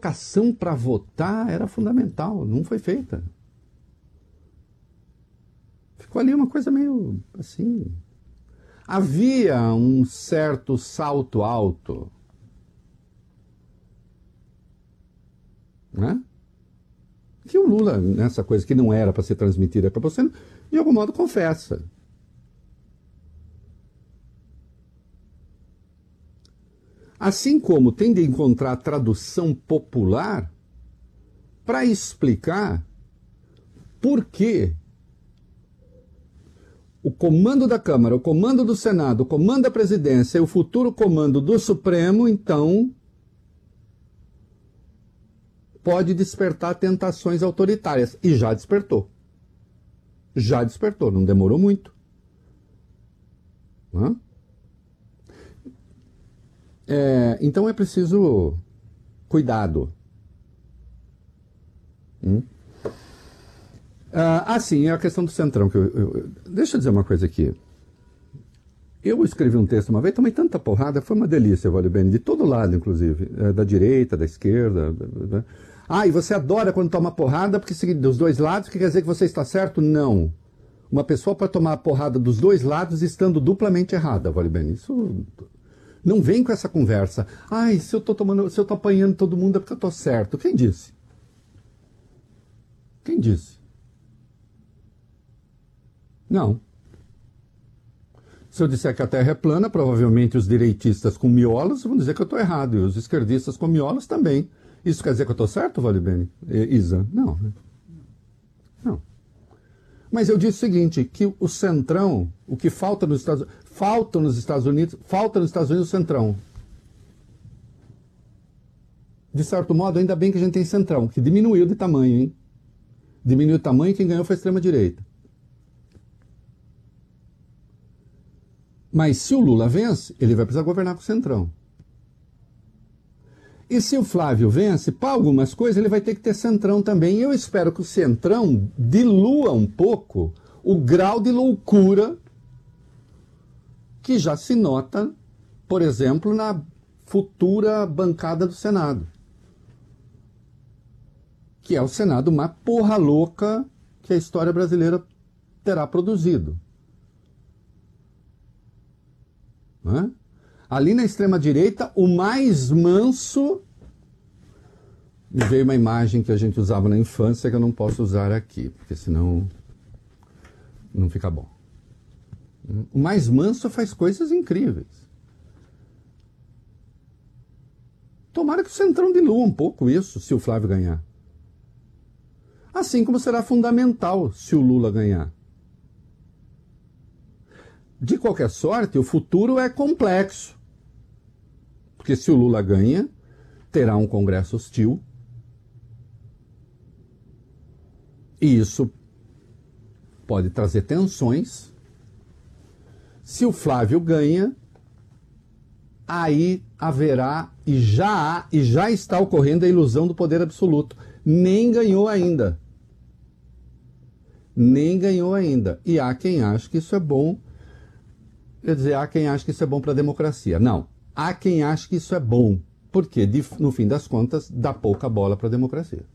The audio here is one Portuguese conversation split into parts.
deslocação para votar era fundamental, não foi feita. Ficou ali uma coisa meio assim. Havia um certo salto alto, né? Que o Lula, nessa coisa que não era para ser transmitida, acabou sendo, de algum modo, confessa. Assim como tem de encontrar tradução popular para explicar por que o comando da Câmara, o comando do Senado, o comando da Presidência e o futuro comando do Supremo, então, pode despertar tentações autoritárias. E já despertou. Já despertou, não demorou muito. Hã? Então é preciso cuidado. Sim, é a questão do Centrão. Deixa eu dizer uma coisa aqui. Eu escrevi um texto uma vez, tomei tanta porrada, foi uma delícia, Vale Bene, de todo lado, inclusive. Da direita, da esquerda. E você adora quando toma porrada, porque dos dois lados, que quer dizer que você está certo? Não. Uma pessoa pode tomar a porrada dos dois lados estando duplamente errada, Vale Bene. Isso... Não vem com essa conversa. Se eu tô apanhando todo mundo é porque eu tô certo. Quem disse? Quem disse? Não. Se eu disser que a Terra é plana, provavelmente os direitistas com miolos vão dizer que eu estou errado. E os esquerdistas com miolos também. Isso quer dizer que eu estou certo, Vale Bene? Isa? Não. Não. Mas eu disse o seguinte, que o Centrão, o que falta nos Estados Unidos, falta nos Estados Unidos o Centrão. De certo modo, ainda bem que a gente tem Centrão, que diminuiu de tamanho, hein? Diminuiu de tamanho e quem ganhou foi a extrema-direita. Mas se o Lula vence, ele vai precisar governar com o Centrão. E se o Flávio vence, para algumas coisas ele vai ter que ter Centrão também. E eu espero que o Centrão dilua um pouco o grau de loucura que já se nota, por exemplo, na futura bancada do Senado. Que é o Senado mais porra louca que a história brasileira terá produzido. Ali na extrema-direita, o mais manso... Me veio uma imagem que a gente usava na infância que eu não posso usar aqui, porque senão não fica bom. O mais manso faz coisas incríveis. Tomara que o Centrão dilua um pouco isso, se o Flávio ganhar. Assim como será fundamental se o Lula ganhar. De qualquer sorte, o futuro é complexo. Porque se o Lula ganha, terá um Congresso hostil. E isso pode trazer tensões. Se o Flávio ganha, aí haverá, e já está ocorrendo a ilusão do poder absoluto. Nem ganhou ainda. Nem ganhou ainda. E há quem ache que isso é bom. Quer dizer, há quem ache que isso é bom para a democracia. Não. Há quem ache que isso é bom. Porque, no fim das contas, dá pouca bola para a democracia.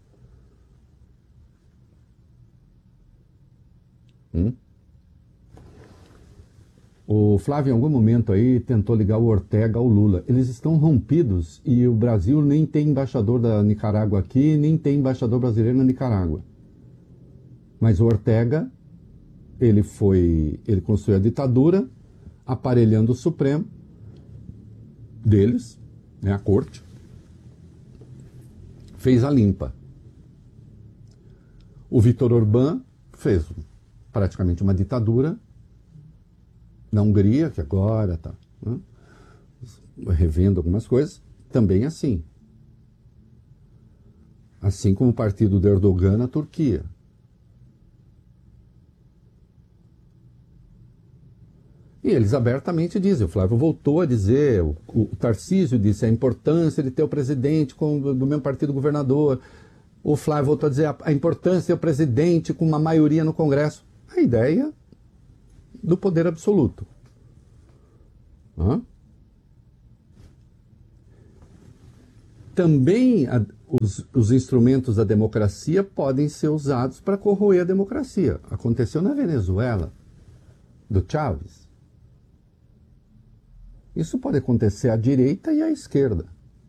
O Flávio, em algum momento aí, tentou ligar o Ortega ao Lula. Eles estão rompidos e o Brasil nem tem embaixador da Nicarágua aqui, nem tem embaixador brasileiro na Nicarágua. Mas o Ortega, ele construiu a ditadura, aparelhando o Supremo deles, né, a corte, fez a limpa. O Viktor Orbán fez praticamente uma ditadura na Hungria, que agora está revendo algumas coisas, também assim. Assim como o partido de Erdogan na Turquia. E eles abertamente dizem, o Flávio voltou a dizer, o Tarcísio disse a importância de ter o presidente do mesmo partido governador. O Flávio voltou a dizer a importância de ter o presidente com uma maioria no Congresso. A ideia do poder absoluto. Também os instrumentos da democracia podem ser usados para corroer a democracia. Aconteceu na Venezuela, do Chávez. Isso pode acontecer à direita e à esquerda.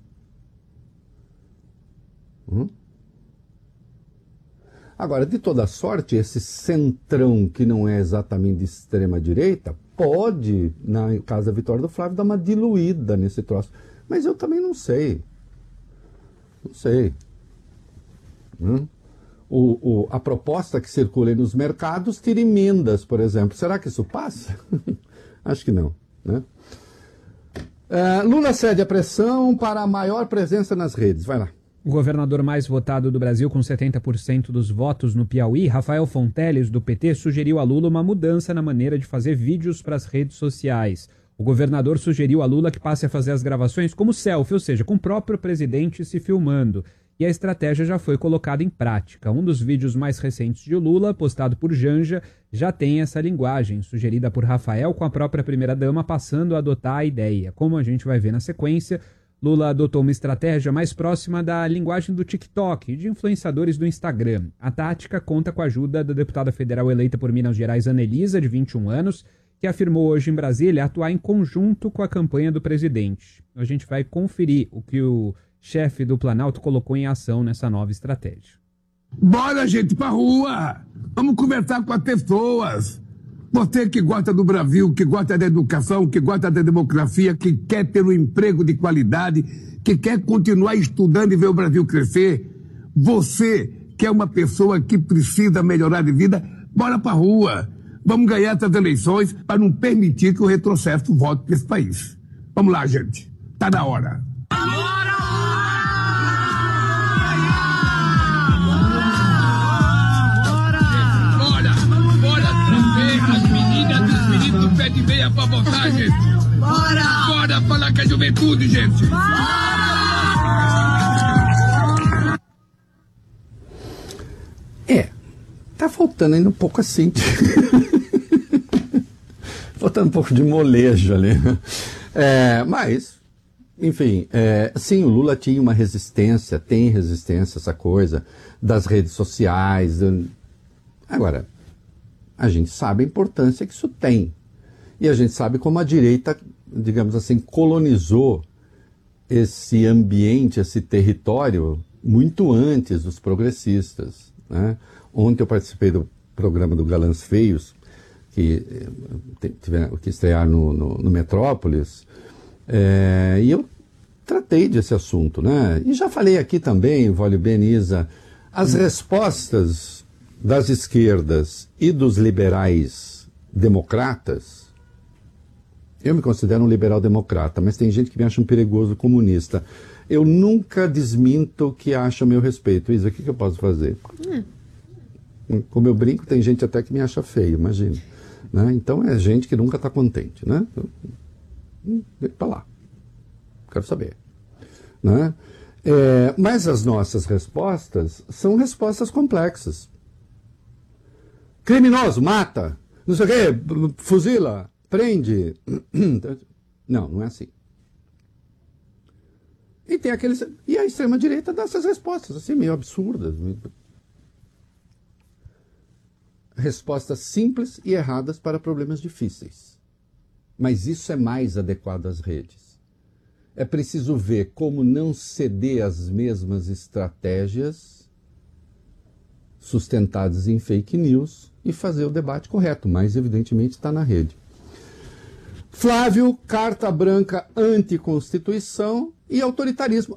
Agora, de toda sorte, esse centrão que não é exatamente de extrema-direita pode, na casa da vitória do Flávio, dar uma diluída nesse troço. Mas eu também não sei. Não sei. A proposta que circula aí nos mercados tira emendas, por exemplo. Será que isso passa? Acho que não, né? Lula cede a pressão para a maior presença nas redes. Vai lá. O governador mais votado do Brasil, com 70% dos votos no Piauí, Rafael Fonteles, do PT, sugeriu a Lula uma mudança na maneira de fazer vídeos para as redes sociais. O governador sugeriu a Lula que passe a fazer as gravações como selfie, ou seja, com o próprio presidente se filmando. E a estratégia já foi colocada em prática. Um dos vídeos mais recentes de Lula, postado por Janja, já tem essa linguagem, sugerida por Rafael, com a própria primeira-dama passando a adotar a ideia. Como a gente vai ver na sequência, Lula adotou uma estratégia mais próxima da linguagem do TikTok e de influenciadores do Instagram. A tática conta com a ajuda da deputada federal eleita por Minas Gerais, Anelisa, de 21 anos, que afirmou hoje em Brasília atuar em conjunto com a campanha do presidente. A gente vai conferir o que o chefe do Planalto colocou em ação nessa nova estratégia. Bora, gente, pra rua! Vamos conversar com as pessoas! Você que gosta do Brasil, que gosta da educação, que gosta da democracia, que quer ter um emprego de qualidade, que quer continuar estudando e ver o Brasil crescer, você que é uma pessoa que precisa melhorar de vida, bora pra rua! Vamos ganhar essas eleições para não permitir que o retrocesso volte para esse país. Vamos lá, gente. Tá na hora. As meninas e os meninos do pé de meia pra votar, gente. Bora! Bora falar com a juventude, gente. Tá faltando ainda um pouco assim. Faltando um pouco de molejo ali. Mas, enfim, sim, o Lula tinha uma resistência, tem resistência, essa coisa das redes sociais. Agora, a gente sabe a importância que isso tem. E a gente sabe como a direita, digamos assim, colonizou esse ambiente, esse território, muito antes dos progressistas, né? Ontem eu participei do programa do Galãs Feios, que estrearam no Metrópolis, e eu tratei desse assunto, né? E já falei aqui também, Vólio Beniza, as respostas das esquerdas e dos liberais democratas. Eu me considero um liberal democrata, mas tem gente que me acha um perigoso comunista. Eu nunca desminto o que acha a meu respeito. Isa, o que eu posso fazer? Como eu brinco, tem gente até que me acha feio, imagina. Né? Então é gente que nunca está contente, né? Deixa pra lá. Quero saber. Né? Mas as nossas respostas são respostas complexas. Criminoso, mata, não sei o quê, fuzila, prende. Não é assim. E tem aqueles. E a extrema-direita dá essas respostas, assim, meio absurdas. Respostas simples e erradas para problemas difíceis. Mas isso é mais adequado às redes. É preciso ver como não ceder às mesmas estratégias sustentadas em fake news e fazer o debate correto, mas evidentemente está na rede. Flávio, carta branca anticonstituição e autoritarismo.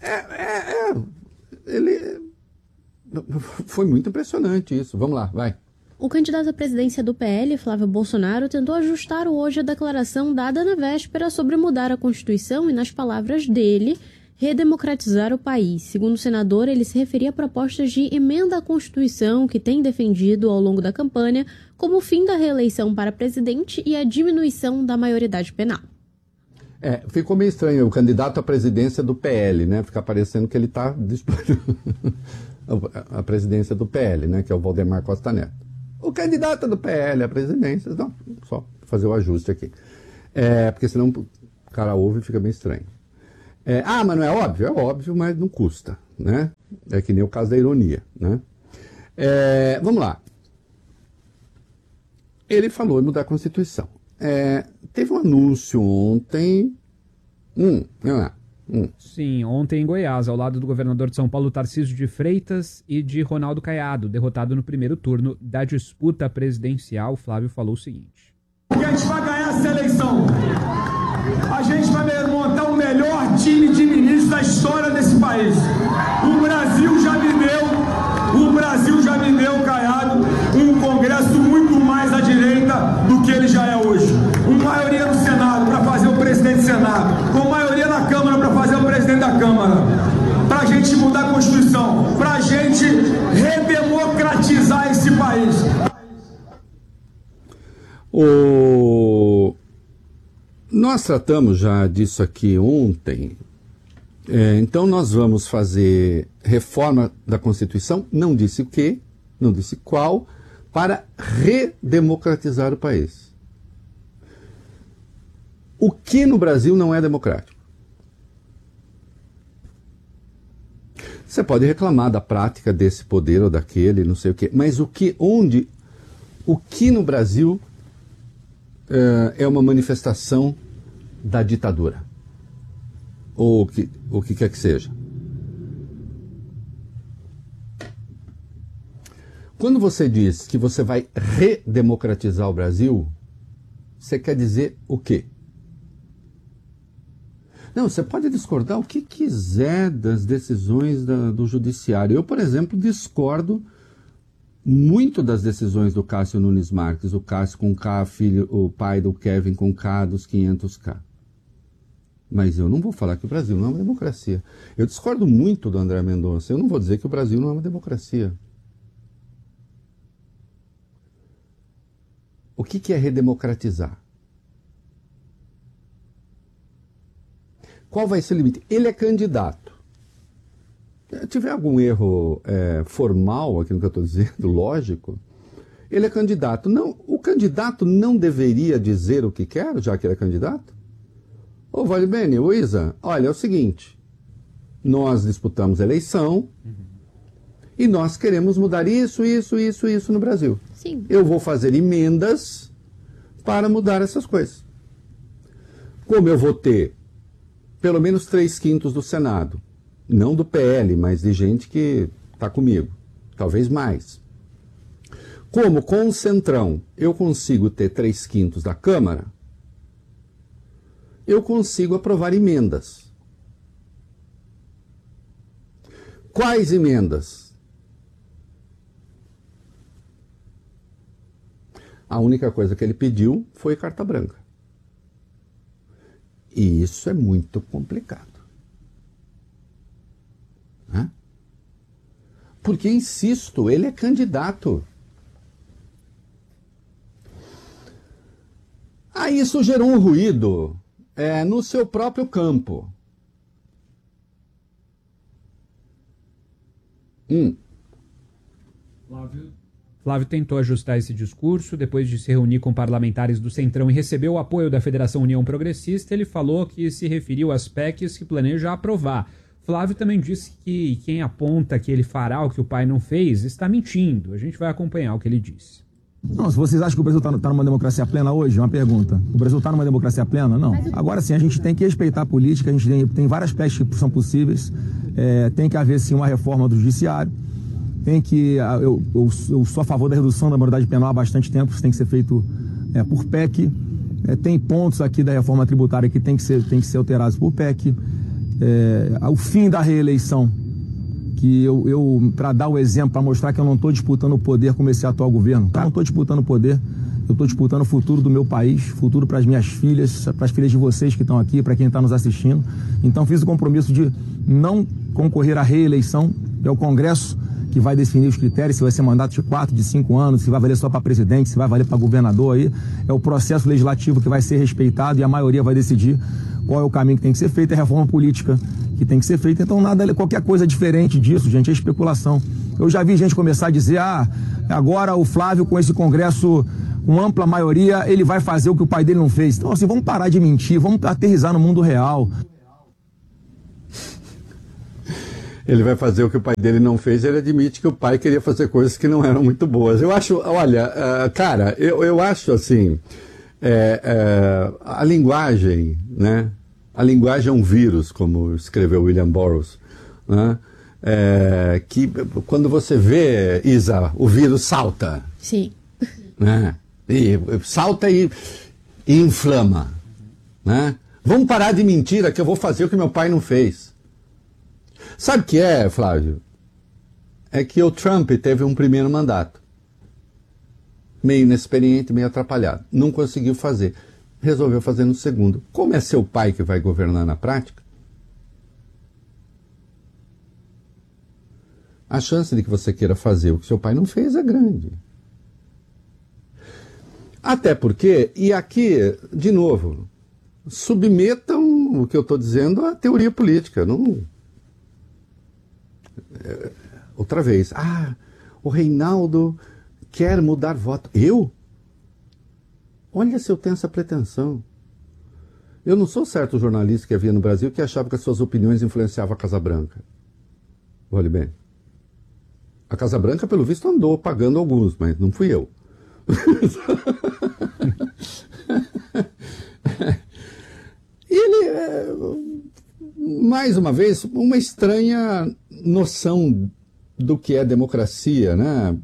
Foi muito impressionante isso. Vamos lá, vai. O candidato à presidência do PL, Flávio Bolsonaro, tentou ajustar hoje a declaração dada na véspera sobre mudar a Constituição e, nas palavras dele, redemocratizar o país. Segundo o senador, ele se referia a propostas de emenda à Constituição que tem defendido ao longo da campanha, como o fim da reeleição para presidente e a diminuição da maioridade penal. Ficou meio estranho o candidato à presidência do PL, né? Fica parecendo que ele está disputando a presidência do PL, né? Que é o Valdemar Costa Neto. O candidato do PL à presidência, não, só fazer o ajuste aqui. Porque senão o cara ouve e fica bem estranho. Mas não é óbvio? É óbvio, mas não custa. né? É que nem o caso da ironia, né? Vamos lá. Ele falou em mudar a Constituição. Teve um anúncio ontem. Vamos lá. Sim, ontem em Goiás, ao lado do governador de São Paulo, Tarcísio de Freitas, e de Ronaldo Caiado, derrotado no primeiro turno da disputa presidencial. Flávio falou o seguinte: a gente vai ganhar essa eleição. A gente vai montar o melhor time de ministros da história desse país. O Brasil já me deu, Caiado, um Congresso muito mais à direita do que ele já é hoje. Com maioria no Senado para fazer o presidente do Senado, com maioria na Câmara para fazer o presidente da Câmara. Para a gente mudar a Constituição, para a gente redemocratizar esse país. Nós tratamos já disso aqui ontem. Então nós vamos fazer reforma da Constituição, não disse o quê, não disse qual, para redemocratizar o país. O que no Brasil não é democrático? Você pode reclamar da prática desse poder ou daquele, não sei o quê, mas o que no Brasil é uma manifestação da ditadura? Ou o que quer que seja. Quando você diz que você vai redemocratizar o Brasil, você quer dizer o quê? Não, você pode discordar o que quiser das decisões do judiciário. Eu, por exemplo, discordo muito das decisões do Cássio Nunes Marques, o Cássio com K, filho, o pai do Kevin com K, dos 500K. Mas eu não vou falar que o Brasil não é uma democracia. Eu discordo muito do André Mendonça. Eu não vou dizer que o Brasil não é uma democracia. O que é redemocratizar? Qual vai ser o limite? Ele é candidato. Se tiver algum erro formal aqui no que eu estou dizendo, lógico, ele é candidato. Não, o candidato não deveria dizer o que quer, já que ele é candidato? Ô, Vale Bene, ô Isa, olha, é o seguinte, nós disputamos a eleição e nós queremos mudar isso no Brasil. Sim. Eu vou fazer emendas para mudar essas coisas. Como eu vou ter pelo menos 3/5 do Senado, não do PL, mas de gente que está comigo, talvez mais. Como com o Centrão eu consigo ter 3/5 da Câmara, eu consigo aprovar emendas. Quais emendas? A única coisa que ele pediu foi carta branca. E isso é muito complicado. Né? Porque, insisto, ele é candidato. Aí isso gerou um ruído no seu próprio campo. Flávio tentou ajustar esse discurso depois de se reunir com parlamentares do Centrão e recebeu o apoio da Federação União Progressista. Ele falou que se referiu às PECs que planeja aprovar. Flávio também disse que quem aponta que ele fará o que o pai não fez está mentindo. A gente vai acompanhar o que ele disse. Não, se vocês acham que o Brasil está numa democracia plena hoje, uma pergunta. O Brasil está numa democracia plena? Não. Agora sim, a gente tem que respeitar a política, a gente tem várias PECs que são possíveis, tem que haver sim uma reforma do judiciário, tem que... Eu sou a favor da redução da maioridade penal há bastante tempo, isso tem que ser feito por PEC, tem pontos aqui da reforma tributária que tem que ser alterados por PEC, o fim da reeleição, que eu para dar o exemplo, para mostrar que eu não estou disputando o poder como esse atual governo. Eu não estou disputando o poder, eu estou disputando o futuro do meu país, futuro para as minhas filhas, para as filhas de vocês que estão aqui, para quem está nos assistindo. Então fiz o compromisso de não concorrer à reeleição, é o Congresso que vai definir os critérios, se vai ser mandato de 4, de 5 anos, se vai valer só para presidente, se vai valer para governador aí. É o processo legislativo que vai ser respeitado e a maioria vai decidir qual é o caminho que tem que ser feito, é a reforma política que tem que ser feita. Então qualquer coisa diferente disso, gente, é especulação. Eu já vi gente começar a dizer, agora o Flávio com esse Congresso com ampla maioria, ele vai fazer o que o pai dele não fez. Então assim, vamos parar de mentir, vamos aterrissar no mundo real. ele vai fazer o que o pai dele não fez, ele admite que o pai queria fazer coisas que não eram muito boas. Eu acho, olha, cara, eu acho assim, a linguagem, né? A linguagem é um vírus, como escreveu William Burroughs, né? Que quando você vê, Isa, o vírus salta. Sim. Né? E salta e inflama. Né? Vamos parar de mentira que eu vou fazer o que meu pai não fez. Sabe o que é, Flávio? É que o Trump teve um primeiro mandato. Meio inexperiente, meio atrapalhado. Não conseguiu fazer. Resolveu fazer no segundo. Como é seu pai que vai governar na prática, a chance de que você queira fazer o que seu pai não fez é grande. Até porque, e aqui, de novo, submetam o que eu estou dizendo à teoria política. Não... outra vez. O Reinaldo quer mudar voto. Eu? Olha se eu tenho essa pretensão. Eu não sou certo jornalista que havia no Brasil que achava que as suas opiniões influenciavam a Casa Branca. Olhe bem. A Casa Branca, pelo visto, andou pagando alguns, mas não fui eu. Ele, mais uma vez, uma estranha noção do que é democracia, né?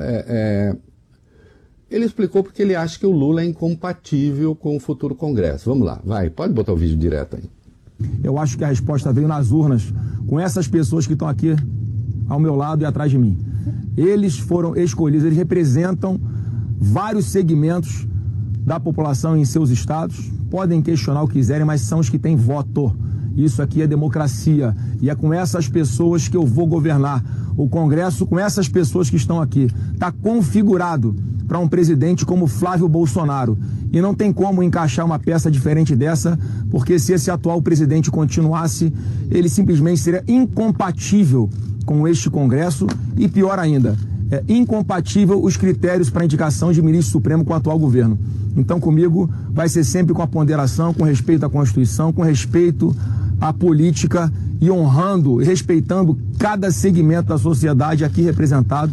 Ele explicou porque ele acha que o Lula é incompatível com o futuro Congresso. Vamos lá, vai, pode botar o vídeo direto aí. Eu acho que a resposta veio nas urnas, com essas pessoas que estão aqui ao meu lado e atrás de mim. Eles foram escolhidos, eles representam vários segmentos da população em seus estados. Podem questionar o que quiserem, mas são os que têm voto. Isso aqui é democracia. E é com essas pessoas que eu vou governar. O Congresso, com essas pessoas que estão aqui, está configurado para um presidente como Flávio Bolsonaro. E não tem como encaixar uma peça diferente dessa, porque se esse atual presidente continuasse, ele simplesmente seria incompatível com este Congresso e, pior ainda, é incompatível os critérios para indicação de ministro supremo com o atual governo. Então, comigo, vai ser sempre com a ponderação, com respeito à Constituição, com respeito à política e honrando e respeitando cada segmento da sociedade aqui representado.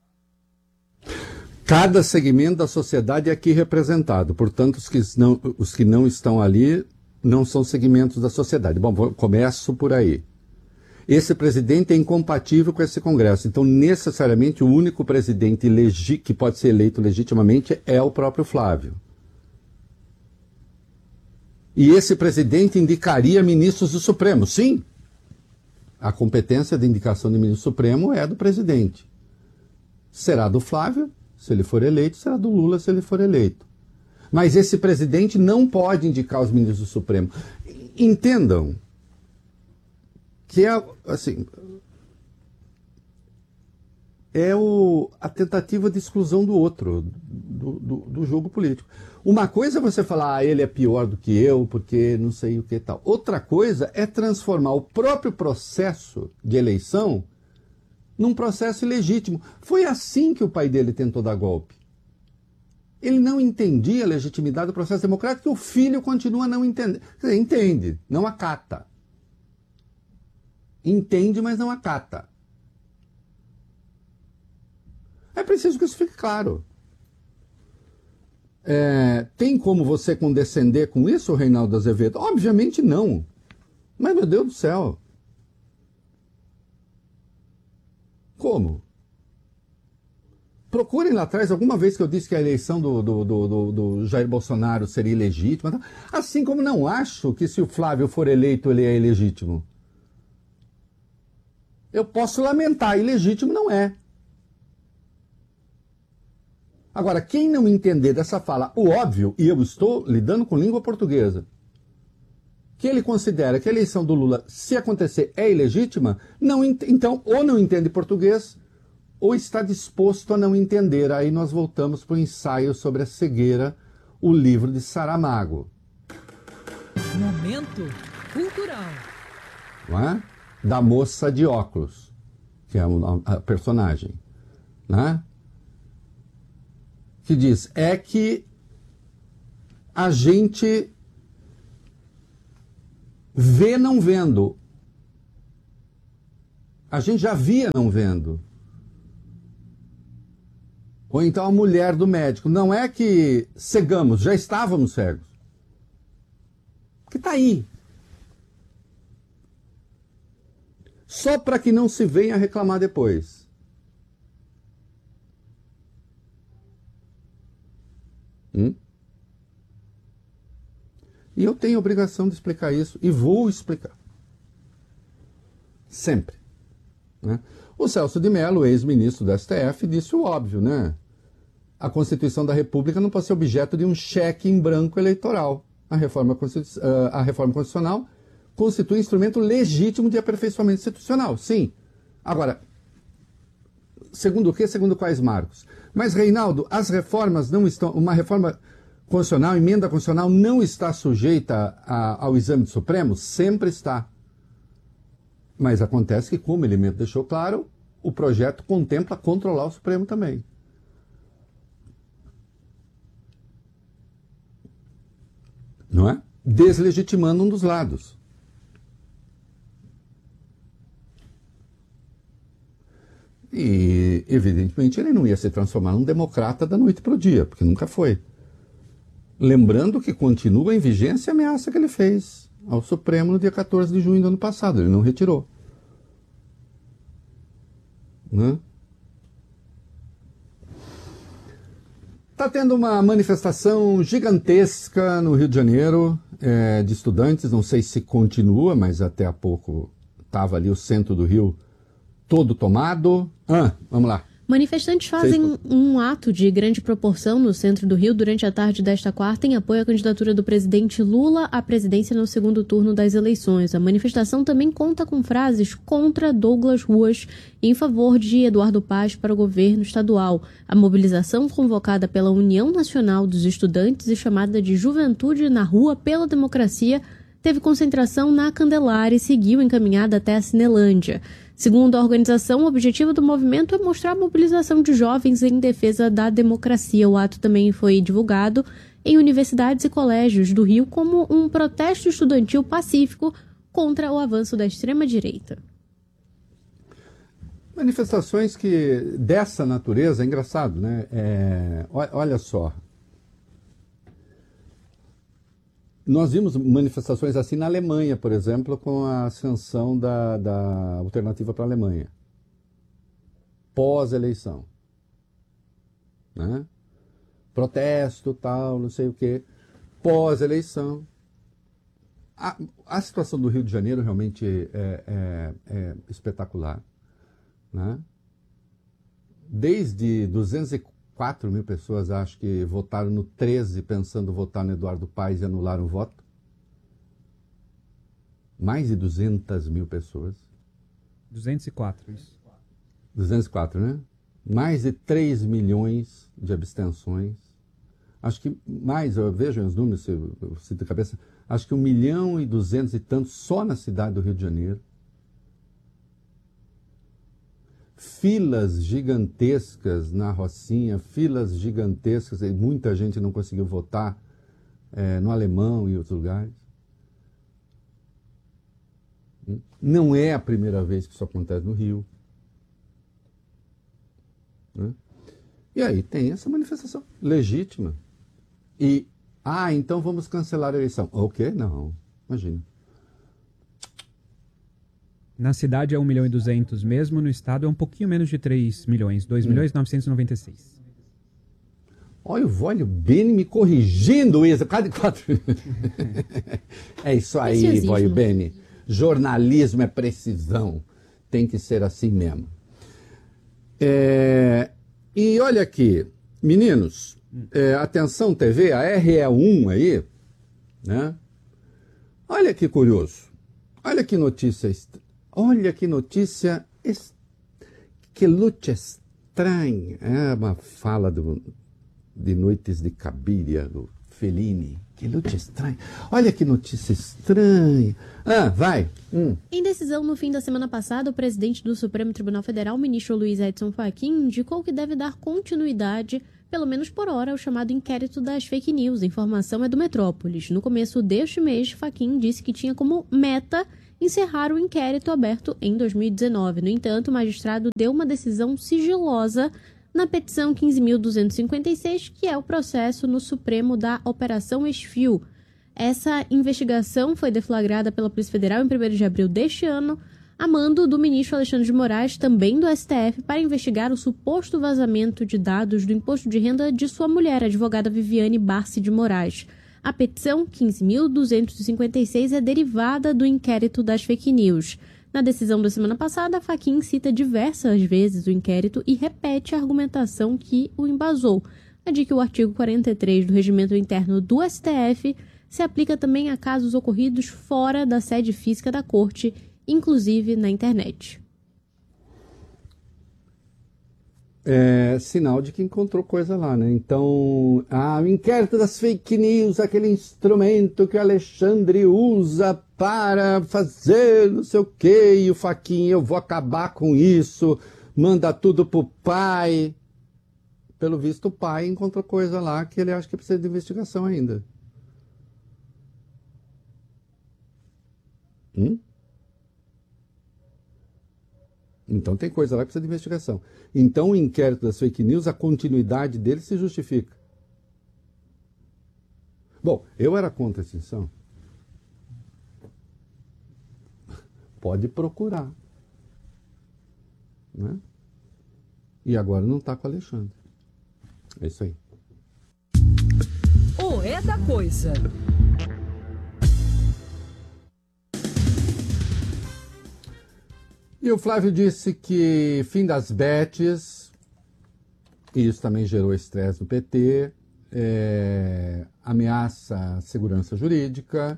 Cada segmento da sociedade é aqui representado. Portanto, os que não estão ali não são segmentos da sociedade. Bom, começo por aí. Esse presidente é incompatível com esse Congresso. Então, necessariamente, o único presidente que pode ser eleito legitimamente é o próprio Flávio. E esse presidente indicaria ministros do Supremo. Sim, a competência de indicação de ministro Supremo é do presidente. Será do Flávio, se ele for eleito, será do Lula, se ele for eleito. Mas esse presidente não pode indicar os ministros do Supremo. Entendam que é, assim, a tentativa de exclusão do outro, do jogo político. Uma coisa é você falar, ele é pior do que eu, porque não sei o que e tal. Outra coisa é transformar o próprio processo de eleição num processo ilegítimo. Foi assim que o pai dele tentou dar golpe. Ele não entendia a legitimidade do processo democrático e o filho continua não entendendo. Quer dizer, entende, não acata. Entende, mas não acata. É preciso que isso fique claro. Tem como você condescender com isso, Reinaldo Azevedo? Obviamente não. Mas, meu Deus do céu. Como? Procurem lá atrás alguma vez que eu disse que a eleição do Jair Bolsonaro seria ilegítima. Assim como não acho que se o Flávio for eleito, ele é ilegítimo. Eu posso lamentar, ilegítimo não é. Agora, quem não entender dessa fala o óbvio, e eu estou lidando com língua portuguesa, que ele considera que a eleição do Lula, se acontecer, é ilegítima, então ou não entende português, ou está disposto a não entender. Aí nós voltamos para o ensaio sobre a cegueira, o livro de Saramago. Momento cultural. Não é? Da moça de óculos, que é a personagem, né? Que diz, é que a gente vê não vendo. A gente já via não vendo. Ou então a mulher do médico. Não é que cegamos, já estávamos cegos. Que está aí. Só para que não se venha reclamar depois. E eu tenho a obrigação de explicar isso e vou explicar. Sempre. Né? O Celso de Mello, ex-ministro do STF, disse o óbvio, né? A Constituição da República não pode ser objeto de um cheque em branco eleitoral. A reforma constitucional constitui instrumento legítimo de aperfeiçoamento institucional, sim. Agora, segundo o quê? Segundo quais marcos? Mas, Reinaldo, as reformas não estão... Uma reforma constitucional, emenda constitucional, não está sujeita ao exame do Supremo? Sempre está. Mas acontece que, como o elemento deixou claro, o projeto contempla controlar o Supremo também. Não é? Deslegitimando um dos lados. E, evidentemente, ele não ia se transformar num democrata da noite para o dia, porque nunca foi. Lembrando que continua em vigência a ameaça que ele fez ao Supremo no dia 14 de junho do ano passado. Ele não retirou. Né? Está tendo uma manifestação gigantesca no Rio de Janeiro de estudantes. Não sei se continua, mas até há pouco estava ali o centro do Rio todo tomado. Vamos lá. Manifestantes fazem um ato de grande proporção no centro do Rio durante a tarde desta quarta em apoio à candidatura do presidente Lula à presidência no segundo turno das eleições. A manifestação também conta com frases contra Douglas Ruas e em favor de Eduardo Paes para o governo estadual. A mobilização, convocada pela União Nacional dos Estudantes e chamada de Juventude na Rua pela Democracia, teve concentração na Candelária e seguiu encaminhada até a Cinelândia. Segundo a organização, o objetivo do movimento é mostrar a mobilização de jovens em defesa da democracia. O ato também foi divulgado em universidades e colégios do Rio como um protesto estudantil pacífico contra o avanço da extrema-direita. Manifestações que dessa natureza, é engraçado, né? Olha só. Nós vimos manifestações assim na Alemanha, por exemplo, com a ascensão da alternativa para a Alemanha. Pós-eleição. Né? Protesto, tal, não sei o quê. Pós-eleição. A situação do Rio de Janeiro realmente é espetacular. Né? Desde 204 mil pessoas, acho que votaram no 13 pensando votar no Eduardo Paes e anularam o voto. Mais de 200 mil pessoas. 204, isso. 204, né? Mais de 3 milhões de abstenções. Acho que mais, vejam os números, se eu cito de cabeça, acho que 1.200.000 e tantos só na cidade do Rio de Janeiro. Filas gigantescas na Rocinha, filas gigantescas, e muita gente não conseguiu votar no Alemão e outros lugares. Não é a primeira vez que isso acontece no Rio. Né? E aí tem essa manifestação legítima. E, então vamos cancelar a eleição. O quê? Não, imagina. Na cidade é 1.200.000 mesmo, no estado é um pouquinho menos de 3 milhões, 2.996.000. Olha o Beni me corrigindo isso, cada 4. É isso aí, Vólio Beni. Jornalismo é precisão, tem que ser assim mesmo. E olha aqui, meninos, atenção TV, a RE1 aí, né? Olha que curioso, olha que notícia que luta estranha. É uma fala de Noites de Cabiria, do Fellini. Que notícia estranha. Olha que notícia estranha. Vai. Em decisão no fim da semana passada, o presidente do Supremo Tribunal Federal, o ministro Luiz Edson Fachin, indicou que deve dar continuidade, pelo menos por hora, ao chamado inquérito das fake news. A informação é do Metrópolis. No começo deste mês, Fachin disse que tinha como meta encerrar o inquérito aberto em 2019. No entanto, o magistrado deu uma decisão sigilosa na petição 15.256, que é o processo no Supremo da Operação Esfio. Essa investigação foi deflagrada pela Polícia Federal em 1º de abril deste ano, a mando do ministro Alexandre de Moraes, também do STF, para investigar o suposto vazamento de dados do imposto de renda de sua mulher, a advogada Viviane Barsi de Moraes. A petição 15.256 é derivada do inquérito das fake news. Na decisão da semana passada, Fachin cita diversas vezes o inquérito e repete a argumentação que o embasou, a de que o artigo 43 do Regimento Interno do STF se aplica também a casos ocorridos fora da sede física da Corte, inclusive na internet. É sinal de que encontrou coisa lá, né? Então, o inquérito das fake news, aquele instrumento que o Alexandre usa para fazer não sei o quê, e o Fachin, eu vou acabar com isso, manda tudo pro pai. Pelo visto, o pai encontrou coisa lá que ele acha que precisa de investigação ainda. Então tem coisa lá que precisa de investigação. Então o inquérito das fake news, a continuidade dele se justifica. Bom, eu era contra a extinção. Pode procurar. Né? E agora não está com o Alexandre. É isso aí. O É da Coisa. E o Flávio disse que fim das bets, e isso também gerou estresse no PT, ameaça a segurança jurídica,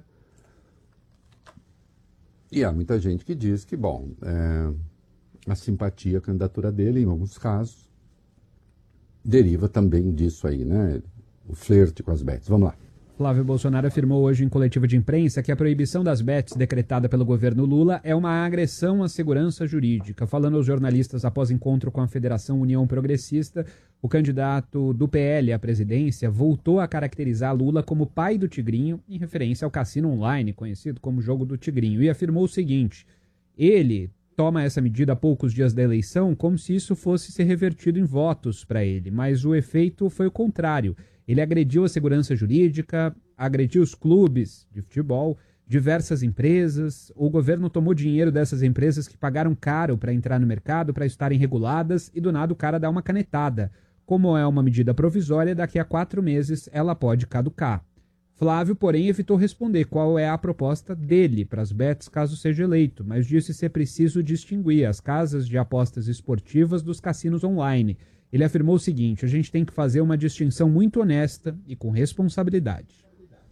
e há muita gente que diz que, bom, a simpatia, a candidatura dele, em alguns casos, deriva também disso aí, né? O flerte com as bets. Vamos lá. Flávio Bolsonaro afirmou hoje em coletiva de imprensa que a proibição das bets decretada pelo governo Lula é uma agressão à segurança jurídica. Falando aos jornalistas após encontro com a Federação União Progressista, o candidato do PL à presidência voltou a caracterizar Lula como pai do Tigrinho, em referência ao cassino online, conhecido como Jogo do Tigrinho, e afirmou o seguinte: ele toma essa medida a poucos dias da eleição como se isso fosse ser revertido em votos para ele, mas o efeito foi o contrário. Ele agrediu a segurança jurídica, agrediu os clubes de futebol, diversas empresas. O governo tomou dinheiro dessas empresas que pagaram caro para entrar no mercado, para estarem reguladas, e do nada o cara dá uma canetada. Como é uma medida provisória, daqui a 4 meses ela pode caducar. Flávio, porém, evitou responder qual é a proposta dele para as bets caso seja eleito, mas disse ser preciso distinguir as casas de apostas esportivas dos cassinos online. Ele afirmou o seguinte: a gente tem que fazer uma distinção muito honesta e com responsabilidade.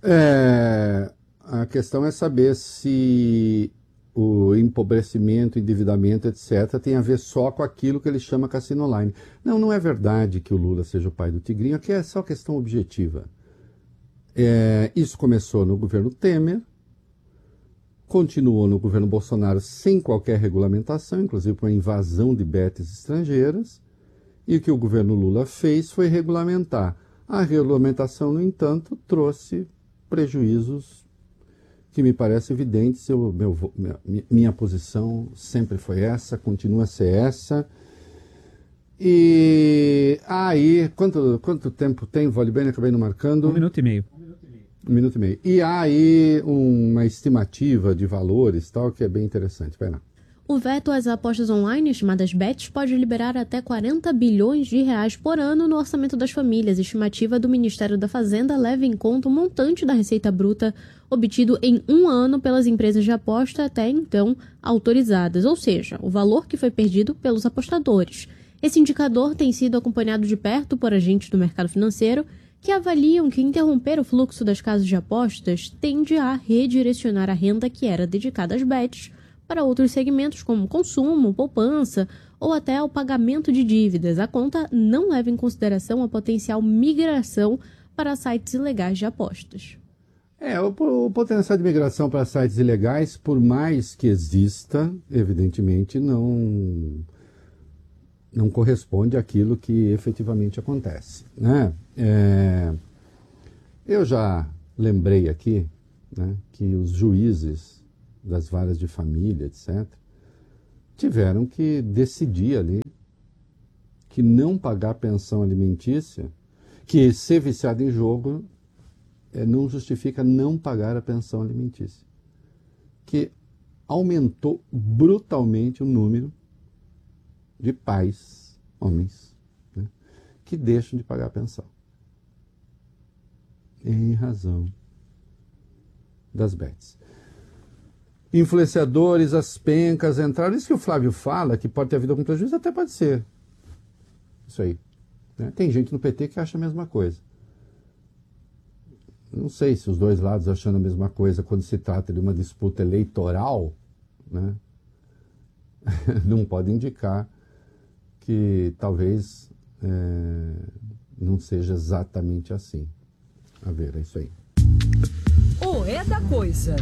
A questão é saber se o empobrecimento, endividamento, etc., tem a ver só com aquilo que ele chama cassino online. Não é verdade que o Lula seja o pai do Tigrinho, aqui é só questão objetiva. Isso começou no governo Temer, continuou no governo Bolsonaro sem qualquer regulamentação, inclusive com a invasão de bets estrangeiras. E o que o governo Lula fez foi regulamentar. A regulamentação, no entanto, trouxe prejuízos que me parecem evidentes. Minha posição sempre foi essa, continua a ser essa. E aí, quanto tempo tem, Vale Bem? Acabei não marcando. 1 minuto e meio. 1 minuto e meio. E há aí uma estimativa de valores, tal, que é bem interessante. Vai lá. O veto às apostas online, chamadas bets, pode liberar até 40 bilhões de reais por ano no orçamento das famílias. A estimativa do Ministério da Fazenda leva em conta o montante da receita bruta obtido em 1 ano pelas empresas de aposta até então autorizadas, ou seja, o valor que foi perdido pelos apostadores. Esse indicador tem sido acompanhado de perto por agentes do mercado financeiro que avaliam que interromper o fluxo das casas de apostas tende a redirecionar a renda que era dedicada às bets para outros segmentos como consumo, poupança ou até o pagamento de dívidas. A conta não leva em consideração a potencial migração para sites ilegais de apostas. O potencial de migração para sites ilegais, por mais que exista, evidentemente não corresponde àquilo que efetivamente acontece, né? Eu já lembrei aqui, né, que os juízes das varas de família, etc., tiveram que decidir ali que não pagar pensão alimentícia, que ser viciado em jogo não justifica não pagar a pensão alimentícia, que aumentou brutalmente o número de pais, homens, né, que deixam de pagar a pensão em razão das bets. Influenciadores, as pencas entraram. Isso que o Flávio fala, que pode ter havido algum prejuízo, até pode ser. Isso aí, né? Tem gente no PT que acha a mesma coisa. Não sei se os dois lados achando a mesma coisa quando se trata de uma disputa eleitoral, né? Não pode indicar que talvez não seja exatamente assim. A ver, é isso aí. É da coisa.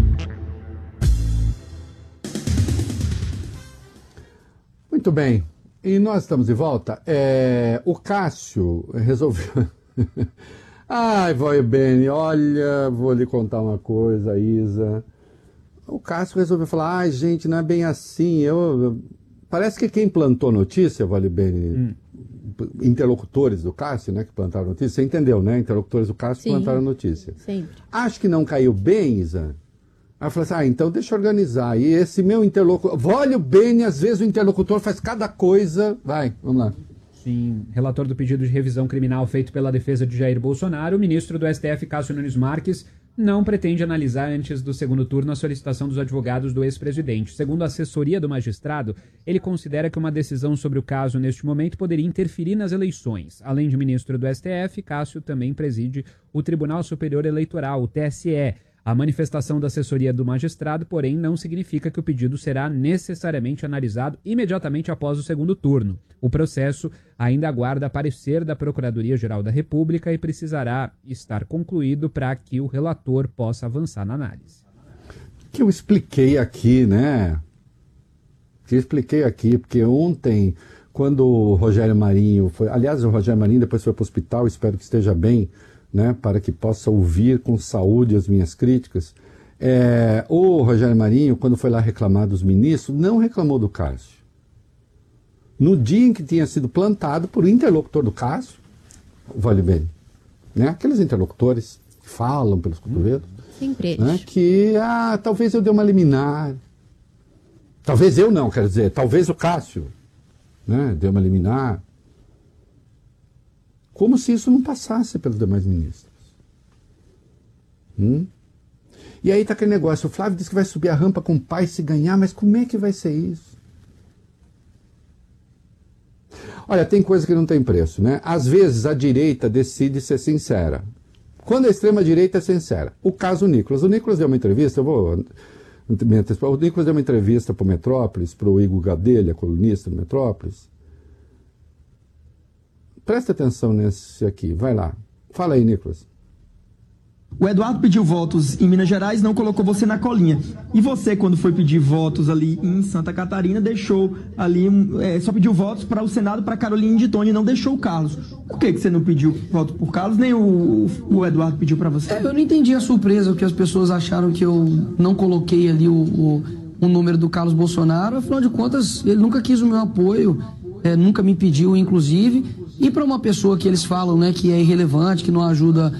Muito bem. E nós estamos de volta. O Cássio resolveu... Ai, vai bem, olha, vou lhe contar uma coisa, Isa. O Cássio resolveu falar, ai, gente, não é bem assim. Parece que quem plantou notícia, vale bem, interlocutores do Cássio, né, que plantaram notícia, você entendeu, né? Interlocutores do Cássio plantaram notícia. Sempre. Acho que não caiu bem, Isa. Aí falou assim, então deixa eu organizar. E esse meu interlocutor, vale bem, às vezes o interlocutor faz cada coisa. Vai, vamos lá. Sim, relator do pedido de revisão criminal feito pela defesa de Jair Bolsonaro, o ministro do STF, Cássio Nunes Marques, não pretende analisar antes do segundo turno a solicitação dos advogados do ex-presidente. Segundo a assessoria do magistrado, ele considera que uma decisão sobre o caso neste momento poderia interferir nas eleições. Além de ministro do STF, Cássio também preside o Tribunal Superior Eleitoral, o TSE. A manifestação da assessoria do magistrado, porém, não significa que o pedido será necessariamente analisado imediatamente após o segundo turno. O processo ainda aguarda parecer da Procuradoria-Geral da República e precisará estar concluído para que o relator possa avançar na análise. Que eu expliquei aqui, né? Porque ontem, quando o Rogério Marinho foi... Aliás, o Rogério Marinho depois foi para o hospital, espero que esteja bem, né, para que possa ouvir com saúde as minhas críticas. O Rogério Marinho, quando foi lá reclamar dos ministros, não reclamou do Cássio. No dia em que tinha sido plantado por um interlocutor do Cássio, vale bem, né, aqueles interlocutores que falam pelos cotovelos, sempre eles, né, que talvez eu dê uma liminar. Talvez eu não, quero dizer, talvez o Cássio, né, dê uma liminar. Como se isso não passasse pelos demais ministros. E aí está aquele negócio, o Flávio disse que vai subir a rampa com o pai se ganhar, mas como é que vai ser isso? Olha, tem coisa que não tem preço, né? Às vezes a direita decide ser sincera. Quando a extrema-direita é sincera. O caso Nicolas. O Nicolas deu uma entrevista, o Nicolas deu uma entrevista para o Metrópolis, para o Igor Gadelha, colunista do Metrópolis. Presta atenção nesse aqui, vai lá. Fala aí, Nicolas. O Eduardo pediu votos em Minas Gerais, não colocou você na colinha. E você, quando foi pedir votos ali em Santa Catarina, deixou ali, só pediu votos para o Senado, para Carolina de Tone, e não deixou o Carlos. Por que você não pediu voto por Carlos, nem o Eduardo pediu para você? Eu não entendi a surpresa, que as pessoas acharam que eu não coloquei ali o número do Carlos Bolsonaro. Afinal de contas, ele nunca quis o meu apoio, nunca me pediu, inclusive. E para uma pessoa que eles falam, né, que é irrelevante, que não ajuda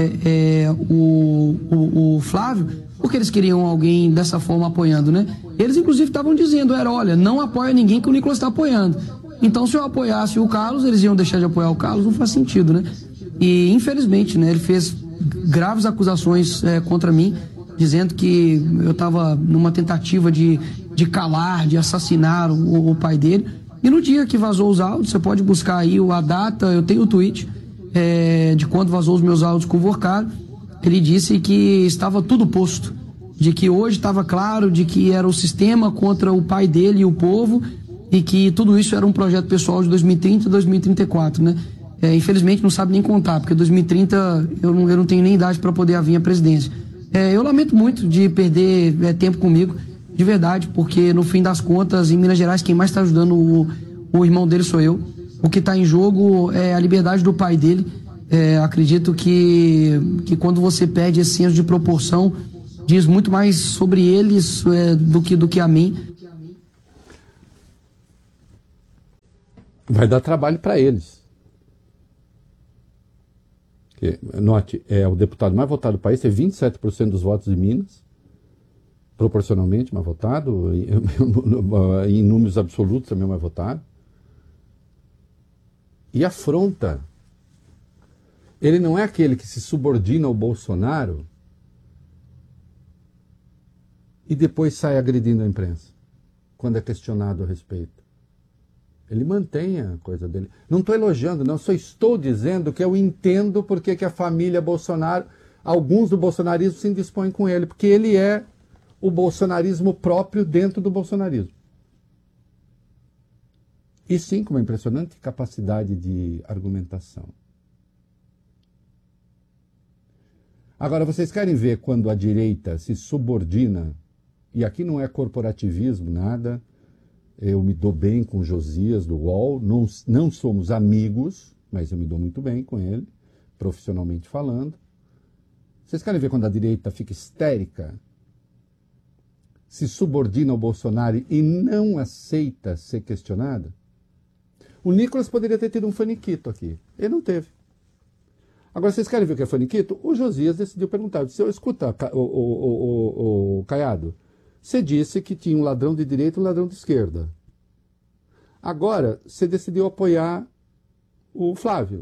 o Flávio, porque eles queriam alguém dessa forma apoiando, né? Eles inclusive estavam dizendo, olha, não apoia ninguém que o Nicolas está apoiando. Então se eu apoiasse o Carlos, eles iam deixar de apoiar o Carlos, não faz sentido, né? E infelizmente, né, ele fez graves acusações contra mim, dizendo que eu estava numa tentativa de calar, de assassinar o pai dele. E no dia que vazou os áudios, você pode buscar aí a data, eu tenho o tweet de quando vazou os meus áudios com o Vorcado. Ele disse que estava tudo posto, de que hoje estava claro, de que era o sistema contra o pai dele e o povo, e que tudo isso era um projeto pessoal de 2030 e 2034, né? infelizmente não sabe nem contar, porque 2030 eu não tenho nem idade para poder vir à presidência. Eu lamento muito de perder tempo comigo, de verdade, porque no fim das contas, em Minas Gerais, quem mais está ajudando o irmão dele sou eu. O que está em jogo é a liberdade do pai dele. Acredito que quando você perde esse senso de proporção, diz muito mais sobre eles do que a mim. Vai dar trabalho para eles. Porque, note, o deputado mais votado do país tem 27% dos votos de Minas, proporcionalmente mais votado, em números absolutos também mais votado. E afronta. Ele não é aquele que se subordina ao Bolsonaro e depois sai agredindo a imprensa, quando é questionado a respeito. Ele mantém a coisa dele. Não estou elogiando, não, só estou dizendo que eu entendo porque que a família Bolsonaro, alguns do bolsonarismo se indispõem com ele, porque ele é o bolsonarismo próprio dentro do bolsonarismo. E sim, com uma impressionante capacidade de argumentação. Agora, vocês querem ver quando a direita se subordina, e aqui não é corporativismo, nada, eu me dou bem com o Josias do UOL, não somos amigos, mas eu me dou muito bem com ele, profissionalmente falando. Vocês querem ver quando a direita fica histérica, se subordina ao Bolsonaro e não aceita ser questionada? O Nicolas poderia ter tido um faniquito aqui. Ele não teve. Agora, vocês querem ver o que é faniquito? O Josias decidiu perguntar. Disse, escuta, o Caiado, você disse que tinha um ladrão de direita e um ladrão de esquerda. Agora, você decidiu apoiar o Flávio.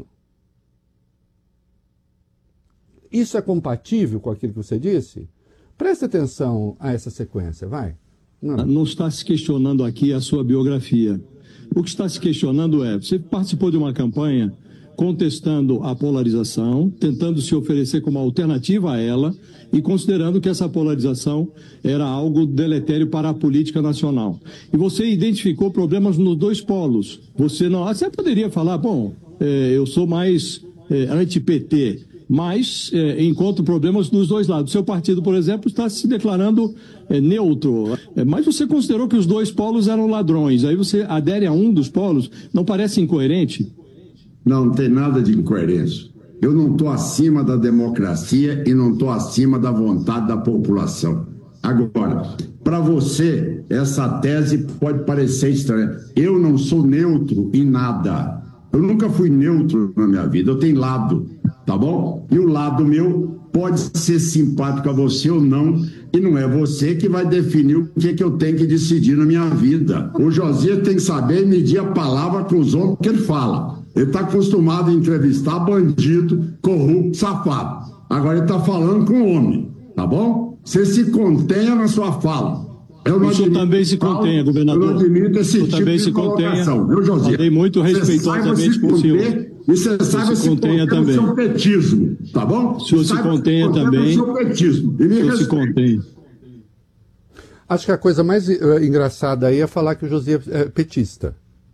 Isso é compatível com aquilo que você disse? Preste atenção a essa sequência, vai. Não está se questionando aqui a sua biografia. O que está se questionando é, você participou de uma campanha contestando a polarização, tentando se oferecer como alternativa a ela e considerando que essa polarização era algo deletério para a política nacional. E você identificou problemas nos dois polos. Você poderia falar, bom, eu sou mais anti-PT, mas encontro problemas nos dois lados. Seu partido, por exemplo, está se declarando neutro, mas você considerou que os dois polos eram ladrões. Aí você adere a um dos polos, não parece incoerente? Não tem nada de incoerência. Eu não estou acima da democracia e não estou acima da vontade da população. Agora, para você, essa tese pode parecer estranha. Eu não sou neutro em nada. Eu nunca fui neutro na minha vida. Eu tenho lado, tá bom? E o lado meu pode ser simpático a você ou não. E não é você que vai definir o que eu tenho que decidir na minha vida. O Josias tem que saber medir a palavra com os homens que ele fala. Ele está acostumado a entrevistar bandido, corrupto, safado. Agora ele está falando com homem, tá bom? Você se contenha na sua fala. O senhor também se contenha, governador. Eu não admito esse tipo de colocação, viu, Josias? Falei muito respeitosamente com o senhor. E você saiba se contenha também. No seu petismo, tá bom? O senhor se contenha também. No seu petismo. E me se contém. Acho que a coisa mais engraçada aí é falar que o Josias é petista.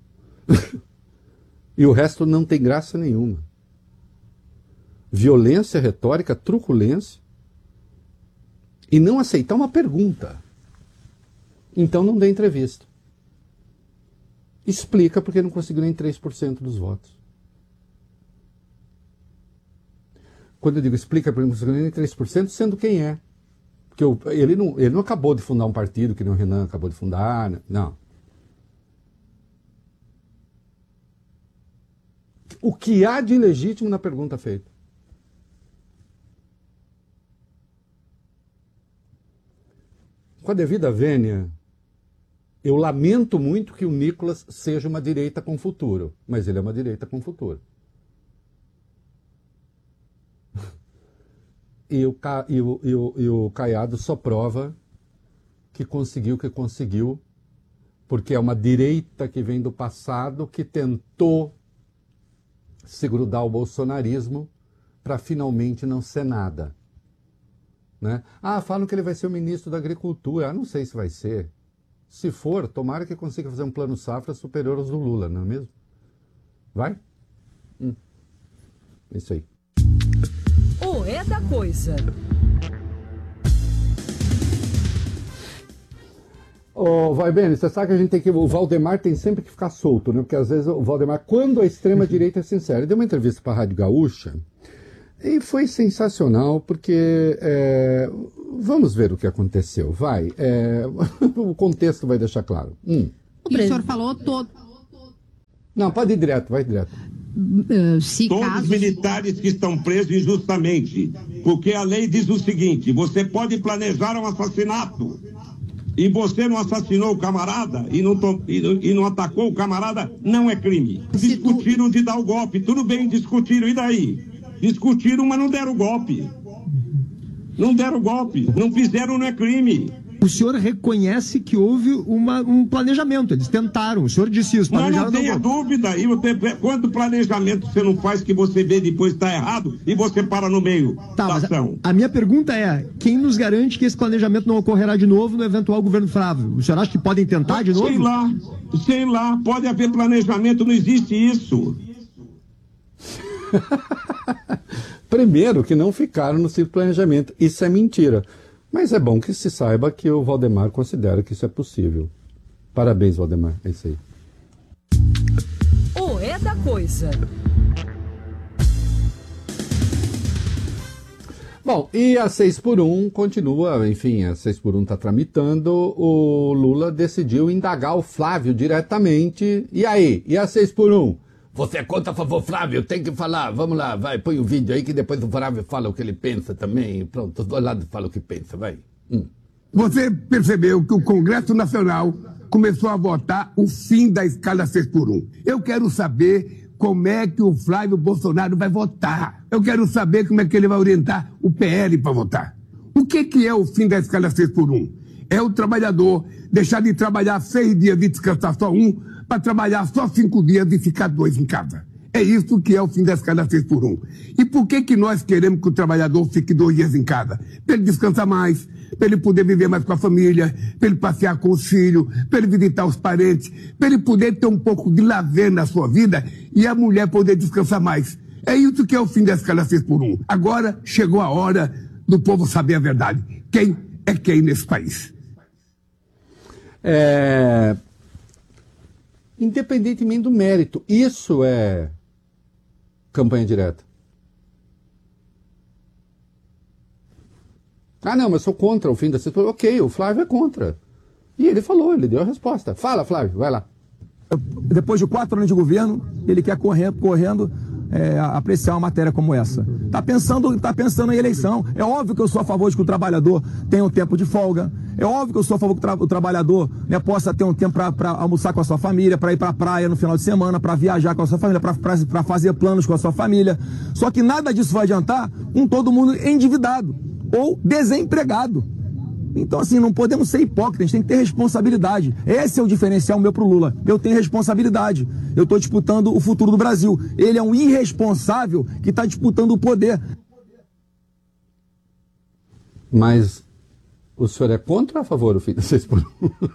E o resto não tem graça nenhuma. Violência retórica, truculência. E não aceitar uma pergunta. Então não dê entrevista. Explica porque não conseguiu nem 3% dos votos. Quando eu digo explica porque não conseguiu nem 3%, sendo quem é. Porque ele não acabou de fundar um partido que nem o Renan acabou de fundar. Não. O que há de legítimo na pergunta feita? Com a devida vênia, eu lamento muito que o Nicolas seja uma direita com futuro, mas ele é uma direita com futuro. E o Caiado só prova que conseguiu o que conseguiu, porque é uma direita que vem do passado, que tentou se grudar ao bolsonarismo para finalmente não ser nada. Né? Falam que ele vai ser o ministro da Agricultura. Não sei se vai ser. Se for, tomara que consiga fazer um plano safra superior aos do Lula, não é mesmo? Vai? É isso aí. O É da Coisa. Ô, vai bem, você sabe que a gente tem que... O Valdemar tem sempre que ficar solto, né? Porque às vezes o Valdemar, quando a extrema-direita é sincera, ele deu uma entrevista para a Rádio Gaúcha e foi sensacional, porque... vamos ver o que aconteceu, vai. O contexto vai deixar claro. E o senhor falou todo... Não, pode ir direto, vai direto. Todos os militares que estão presos injustamente, porque a lei diz o seguinte: você pode planejar um assassinato e você não assassinou o camarada e não atacou o camarada, não é crime. Discutiram de dar o golpe, tudo bem, discutiram, e daí? Discutiram, mas não deram o golpe. Não deram o golpe, não fizeram, não é crime. O senhor reconhece que houve um planejamento, eles tentaram, o senhor disse isso. Mas não tenha dúvida, quanto planejamento você não faz que você vê depois está errado e você para no meio da ação? A minha pergunta é, quem nos garante que esse planejamento não ocorrerá de novo no eventual governo Flávio? O senhor acha que podem tentar de novo? Sei lá, pode haver planejamento, não existe isso. Primeiro que não ficaram no seu planejamento, isso é mentira. Mas é bom que se saiba que o Valdemar considera que isso é possível. Parabéns, Valdemar. É isso aí. O É da Coisa. Bom, e a 6x1 continua, enfim, a 6x1 está tramitando. O Lula decidiu indagar o Flávio diretamente. E aí? E a 6x1? Você é contra a favor, Flávio? Tem que falar. Vamos lá, vai, põe o vídeo aí que depois o Flávio fala o que ele pensa também. Pronto, os dois lados falam o que pensa, vai. Você percebeu que o Congresso Nacional começou a votar o fim da escala 6x1. Eu quero saber como é que o Flávio Bolsonaro vai votar. Eu quero saber como é que ele vai orientar o PL para votar. O que é o fim da escala 6x1? É o trabalhador deixar de trabalhar 6 dias e descansar só 1, para trabalhar só 5 dias e ficar 2 em casa. É isso que é o fim da escala 6x1. E por que nós queremos que o trabalhador fique 2 dias em casa? Para ele descansar mais, para ele poder viver mais com a família, para ele passear com os filhos, para ele visitar os parentes, para ele poder ter um pouco de lazer na sua vida e a mulher poder descansar mais. É isso que é o fim da escala 6x1. Agora chegou a hora do povo saber a verdade. Quem é quem nesse país? Independentemente do mérito, isso é campanha direta. Ah, não, mas sou contra o fim da situação. Ok, o Flávio é contra. E ele falou, ele deu a resposta. Fala, Flávio, vai lá. Depois de 4 anos de governo, ele quer correndo apreciar uma matéria como essa. Tá pensando em eleição. É óbvio que eu sou a favor de que o trabalhador tenha um tempo de folga. É óbvio que eu sou a favor que o trabalhador possa ter um tempo para almoçar com a sua família, para ir para a praia no final de semana, para viajar com a sua família, para fazer planos com a sua família. Só que nada disso vai adiantar com todo mundo endividado ou desempregado. Então, assim, não podemos ser hipócritas, a gente tem que ter responsabilidade. Esse é o diferencial meu pro Lula. Eu tenho responsabilidade. Eu estou disputando o futuro do Brasil. Ele é um irresponsável que está disputando o poder. Mas o senhor é contra ou a favor do fim da 6x1?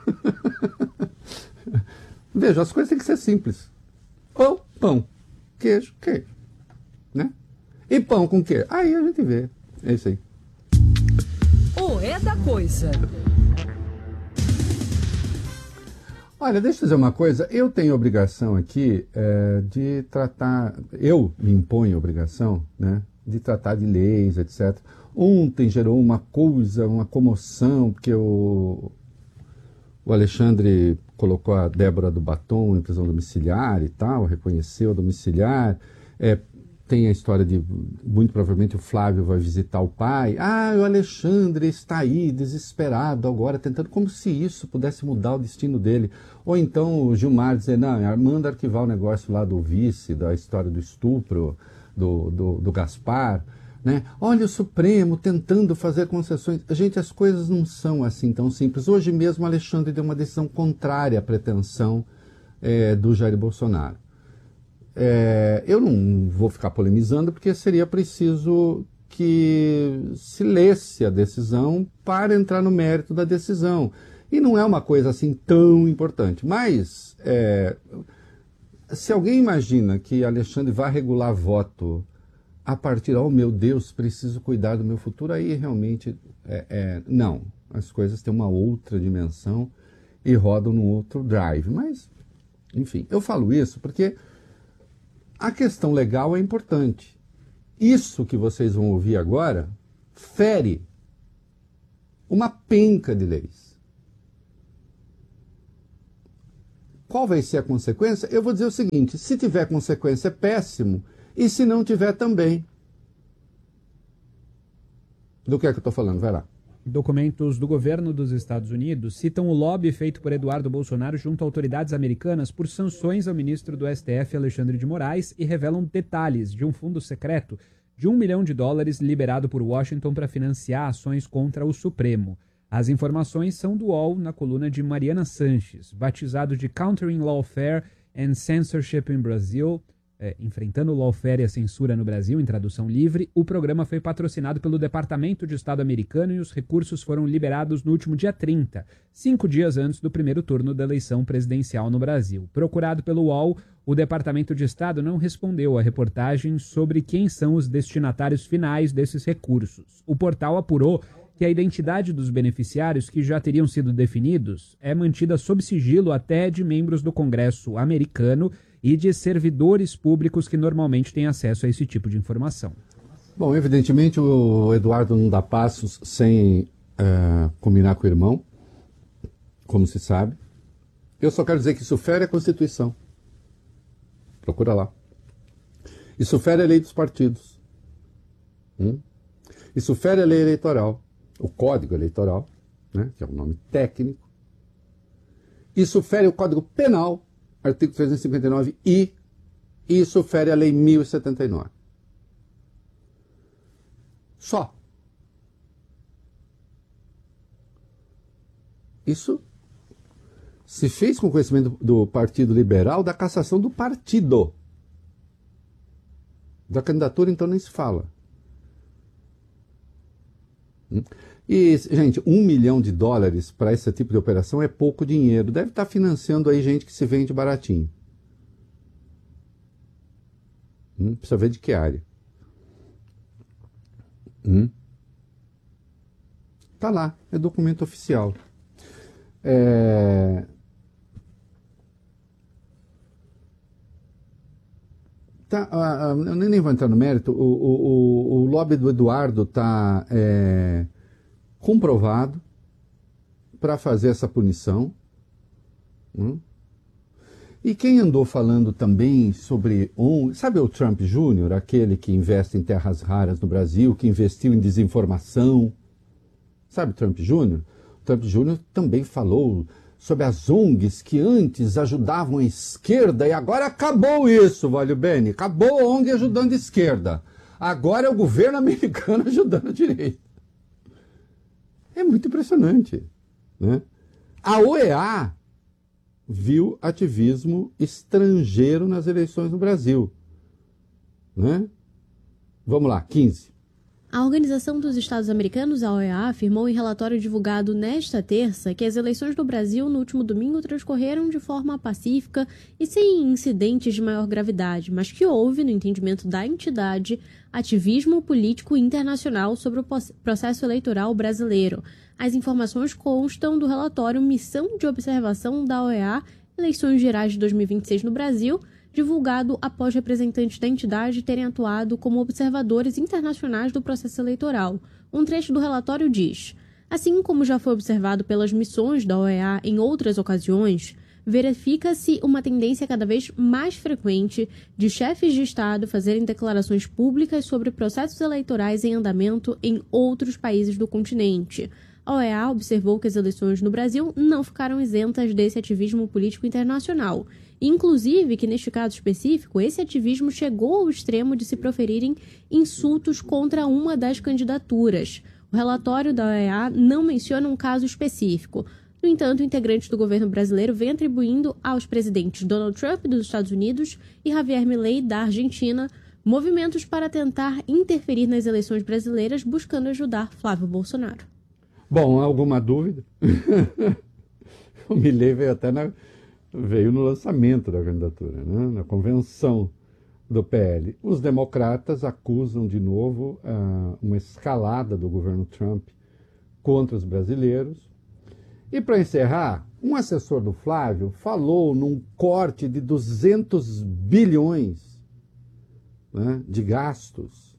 Veja, as coisas têm que ser simples. Ou pão, queijo, né? E pão com quê? Aí a gente vê. É isso aí. O É da Coisa. Olha, deixa eu dizer uma coisa. Eu tenho obrigação aqui de tratar... Eu me imponho a obrigação, né, de tratar de leis, etc. Ontem gerou uma comoção, porque o Alexandre colocou a Débora do Batom em prisão domiciliar e tal, reconheceu a domiciliar. Tem a história de, muito provavelmente, o Flávio vai visitar o pai. Ah, o Alexandre está aí, desesperado agora, tentando, como se isso pudesse mudar o destino dele. Ou então o Gilmar dizer, não, manda arquivar o negócio lá do vice, da história do estupro, do Gaspar. Né? Olha o Supremo tentando fazer concessões. Gente, as coisas não são assim tão simples. Hoje mesmo o Alexandre deu uma decisão contrária à pretensão do Jair Bolsonaro. Eu não vou ficar polemizando, porque seria preciso que se lesse a decisão para entrar no mérito da decisão. E não é uma coisa assim tão importante. Mas, se alguém imagina que Alexandre vai regular voto a partir, oh meu Deus, preciso cuidar do meu futuro, aí realmente, não, as coisas têm uma outra dimensão e rodam num outro drive. Mas, enfim, eu falo isso porque a questão legal é importante. Isso que vocês vão ouvir agora fere uma penca de leis. Qual vai ser a consequência? Eu vou dizer o seguinte, se tiver consequência é péssimo, e se não tiver também. Do que é que eu estou falando? Vai lá. Documentos do governo dos Estados Unidos citam o lobby feito por Eduardo Bolsonaro junto a autoridades americanas por sanções ao ministro do STF, Alexandre de Moraes, e revelam detalhes de um fundo secreto de $1 milhão liberado por Washington para financiar ações contra o Supremo. As informações são do UOL na coluna de Mariana Sanches, batizado de Countering Lawfare and Censorship in Brazil, enfrentando o lawfare e a censura no Brasil, em tradução livre. O programa foi patrocinado pelo Departamento de Estado americano e os recursos foram liberados no último dia 30, 5 dias antes do primeiro turno da eleição presidencial no Brasil. Procurado pelo UOL, o Departamento de Estado não respondeu à reportagem sobre quem são os destinatários finais desses recursos. O portal apurou que a identidade dos beneficiários que já teriam sido definidos é mantida sob sigilo até de membros do Congresso americano e de servidores públicos que normalmente têm acesso a esse tipo de informação. Bom, evidentemente o Eduardo não dá passos sem combinar com o irmão, como se sabe. Eu só quero dizer que isso fere a Constituição. Procura lá. Isso fere a lei dos partidos. Isso fere a lei eleitoral. O Código Eleitoral, né, que é o nome técnico. Isso fere o Código Penal, artigo 359, e isso fere a Lei 1079. Só. Isso se fez com conhecimento do Partido Liberal da cassação do partido. Da candidatura, então, nem se fala. E, gente, $1 milhão para esse tipo de operação é pouco dinheiro. Deve estar financiando aí gente que se vende baratinho. Precisa ver de que área. Tá lá, é documento oficial. Eu nem vou entrar no mérito. O lobby do Eduardo está comprovado para fazer essa punição. E quem andou falando também sobre sabe o Trump Jr., aquele que investe em terras raras no Brasil, que investiu em desinformação? Sabe o Trump Jr.? O Trump Jr. também falou sobre as ONGs que antes ajudavam a esquerda e agora acabou isso, Valio Bene. Acabou a ONG ajudando a esquerda. Agora é o governo americano ajudando a direita. É muito impressionante, né? A OEA viu ativismo estrangeiro nas eleições no Brasil, né? Vamos lá, 15. A Organização dos Estados Americanos, a OEA, afirmou em relatório divulgado nesta terça que as eleições no Brasil no último domingo transcorreram de forma pacífica e sem incidentes de maior gravidade, mas que houve, no entendimento da entidade, ativismo político internacional sobre o processo eleitoral brasileiro. As informações constam do relatório Missão de Observação da OEA, Eleições Gerais de 2026 no Brasil, divulgado após representantes da entidade terem atuado como observadores internacionais do processo eleitoral. Um trecho do relatório diz: assim como já foi observado pelas missões da OEA em outras ocasiões, verifica-se uma tendência cada vez mais frequente de chefes de Estado fazerem declarações públicas sobre processos eleitorais em andamento em outros países do continente. A OEA observou que as eleições no Brasil não ficaram isentas desse ativismo político internacional. Inclusive que, neste caso específico, esse ativismo chegou ao extremo de se proferirem insultos contra uma das candidaturas. O relatório da OEA não menciona um caso específico. No entanto, integrantes do governo brasileiro vêm atribuindo aos presidentes Donald Trump dos Estados Unidos e Javier Milei da Argentina movimentos para tentar interferir nas eleições brasileiras, buscando ajudar Flávio Bolsonaro. Bom, alguma dúvida? O Milei veio no lançamento da candidatura, né? Na convenção do PL. Os democratas acusam de novo uma escalada do governo Trump contra os brasileiros. E para encerrar, um assessor do Flávio falou num corte de 200 bilhões, né, de gastos.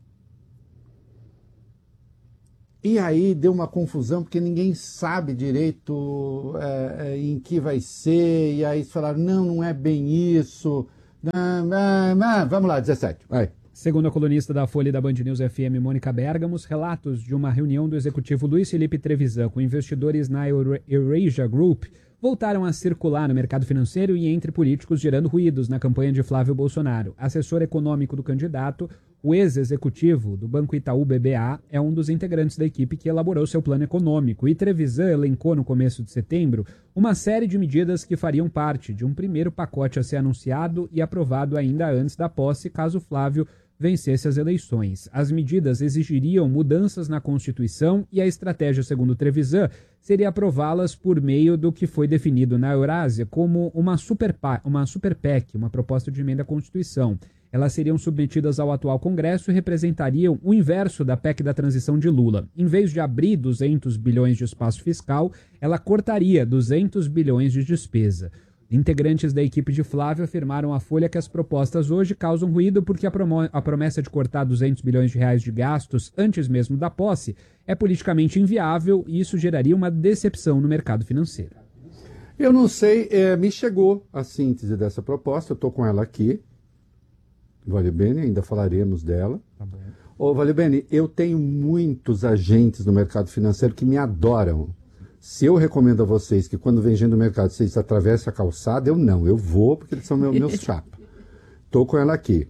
E aí deu uma confusão, porque ninguém sabe direito em que vai ser, e aí falaram, não é bem isso. Vamos lá, 17, vai. Segundo a colunista da Folha e da Band News FM, Mônica Bergamos, relatos de uma reunião do executivo Luiz Felipe Trevisan com investidores na Eurasia Group voltaram a circular no mercado financeiro e entre políticos, gerando ruídos na campanha de Flávio Bolsonaro. Assessor econômico do candidato, o ex-executivo do Banco Itaú BBA é um dos integrantes da equipe que elaborou seu plano econômico. E Trevisan elencou no começo de setembro uma série de medidas que fariam parte de um primeiro pacote a ser anunciado e aprovado ainda antes da posse, caso Flávio vencesse as eleições. As medidas exigiriam mudanças na Constituição e a estratégia, segundo Trevisan, seria aprová-las por meio do que foi definido na Eurásia como uma super PEC, uma proposta de emenda à Constituição. Elas seriam submetidas ao atual Congresso e representariam o inverso da PEC da transição de Lula. Em vez de abrir 200 bilhões de espaço fiscal, ela cortaria 200 bilhões de despesa. Integrantes da equipe de Flávio afirmaram à Folha que as propostas hoje causam ruído porque a promessa de cortar 200 bilhões de reais de gastos antes mesmo da posse é politicamente inviável e isso geraria uma decepção no mercado financeiro. Eu não sei, me chegou a síntese dessa proposta, eu estou com ela aqui. Vale Bene, ainda falaremos dela. Tá bom. Ô, Vale Bene, eu tenho muitos agentes no mercado financeiro que me adoram. Se eu recomendo a vocês que quando vem gente do mercado vocês atravessem a calçada, eu vou porque eles são meus chapa. Estou com ela aqui.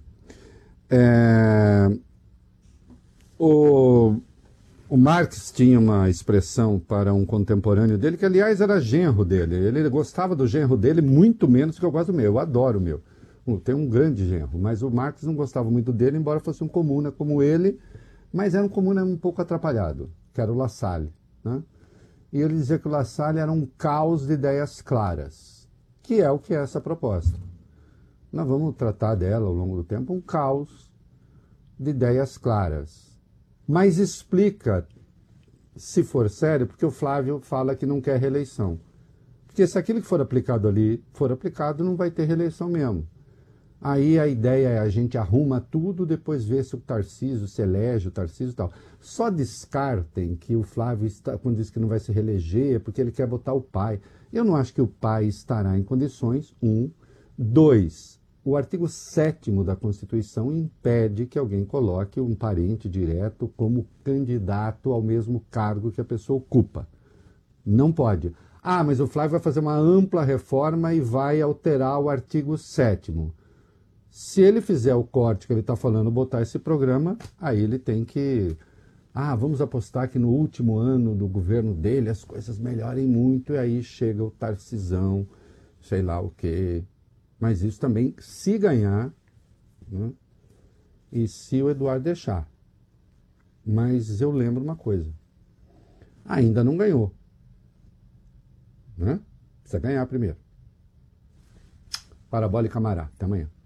O Marx tinha uma expressão para um contemporâneo dele, que aliás era genro dele. Ele gostava do genro dele muito menos que eu gosto do meu. Eu adoro o meu. Tem um grande genro, mas o Marx não gostava muito dele, embora fosse um comuna como ele, mas era um comuna um pouco atrapalhado, que era o La Salle, né? E ele dizia que o La Salle era um caos de ideias claras, que é o que é essa proposta. Nós vamos tratar dela ao longo do tempo, um caos de ideias claras. Mas explica, se for sério, porque o Flávio fala que não quer reeleição. Porque se aquilo que for aplicado ali for aplicado, não vai ter reeleição mesmo. Aí a ideia é a gente arruma tudo, depois vê se o Tarcísio se elege, o Tarcísio e tal. Só descartem que o Flávio, quando diz que não vai se reeleger, porque ele quer botar o pai. Eu não acho que o pai estará em condições, 1. 2. O artigo 7º da Constituição impede que alguém coloque um parente direto como candidato ao mesmo cargo que a pessoa ocupa. Não pode. Ah, mas o Flávio vai fazer uma ampla reforma e vai alterar o artigo 7º. Se ele fizer o corte que ele está falando, botar esse programa, aí ele tem que... vamos apostar que no último ano do governo dele as coisas melhorem muito, e aí chega o Tarcisão, sei lá o quê. Mas isso também, se ganhar, né? E se o Eduardo deixar. Mas eu lembro uma coisa. Ainda não ganhou. Né? Precisa ganhar primeiro. Parabólica Camará. Até amanhã.